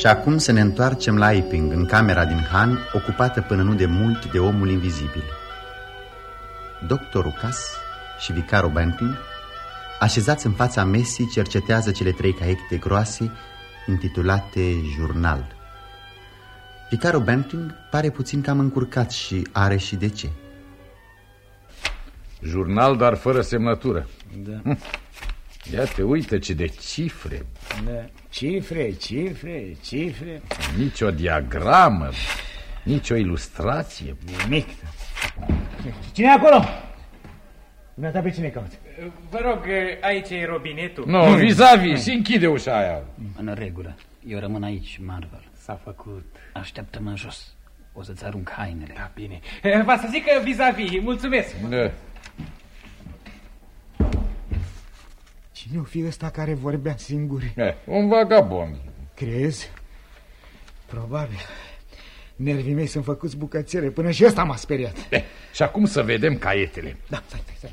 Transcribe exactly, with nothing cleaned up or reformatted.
Și acum să ne întoarcem la Iping, în camera din Han, ocupată până nu de mult de omul invizibil. Doctorul Cass și vicarul Banting, așezați în fața mesii, cercetează cele trei caiete groase intitulate Jurnal. Vicarul Banting pare puțin cam încurcat și are și de ce. Jurnal, dar fără semnătură. Da. Hm. Ia te uită ce de cifre. Da. Cifre, cifre, cifre. Nici o diagramă, nici o ilustrație. Nimic. Cine e acolo? Dumneata pe cine cauți? Vă rog, aici e robinetul. Nu, no, vis-a-vis, și închide ușa aia. În regulă, eu rămân aici, Marvel. S-a făcut. Așteaptă-mă jos, o să-ți arunc hainele. Da, bine. Va să zic că vis-a-vis, mulțumesc. Da. Cine o fi ăsta care vorbea singur? Eh, un vagabond. Crezi? Probabil. Nervii mei sunt făcuți bucățele, până și ăsta m-a speriat. Eh, și acum să vedem caietele. Da, stai, stai, stai.